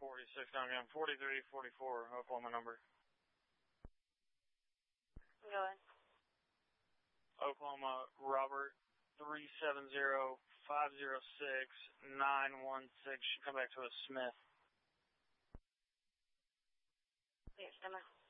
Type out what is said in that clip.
46 down again. 4344, Oklahoma number. Go ahead. Oklahoma, Robert, 370-506-916. Should come back to a Smith. Yes,